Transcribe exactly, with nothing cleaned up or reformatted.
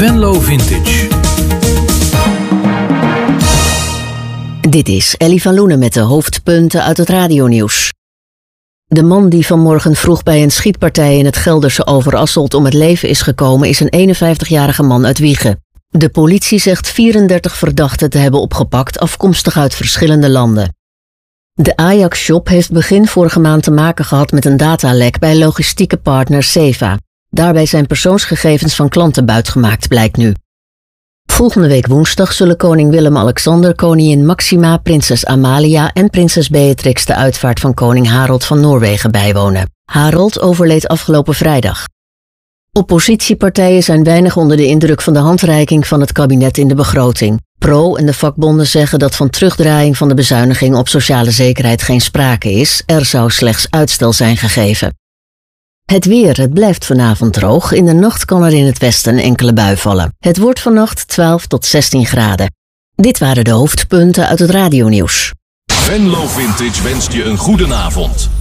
Venlo Vintage. Dit is Ellie van Loenen met de hoofdpunten uit het radionieuws. De man die vanmorgen vroeg bij een schietpartij in het Gelderse Overasselt om het leven is gekomen is een eenenvijftigjarige man uit Wijchen. De politie zegt vierendertig verdachten te hebben opgepakt, afkomstig uit verschillende landen. De Ajax-shop heeft begin vorige maand te maken gehad met een datalek bij logistieke partner Seva. Daarbij zijn persoonsgegevens van klanten buitgemaakt, blijkt nu. Volgende week woensdag zullen koning Willem-Alexander, koningin Maxima, prinses Amalia en prinses Beatrix de uitvaart van koning Harold van Noorwegen bijwonen. Harold overleed afgelopen vrijdag. Oppositiepartijen zijn weinig onder de indruk van de handreiking van het kabinet in de begroting. Pro en de vakbonden zeggen dat van terugdraaiing van de bezuiniging op sociale zekerheid geen sprake is. Er zou slechts uitstel zijn gegeven. Het weer, het blijft vanavond droog. In de nacht kan er in het westen een enkele bui vallen. Het wordt vannacht twaalf tot zestien graden. Dit waren de hoofdpunten uit het radionieuws. Venlo Vintage wenst je een goede avond.